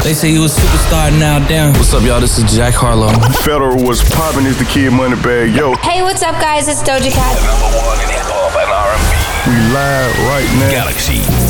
They say you a superstar, now damn. What's up, y'all? This is Jack Harlow. Federal was popping is the Kid Moneybag. Yo. Hey, what's up, guys? It's Doja Cat. #1 in hip hop and R&B. We live right now. Galaxy.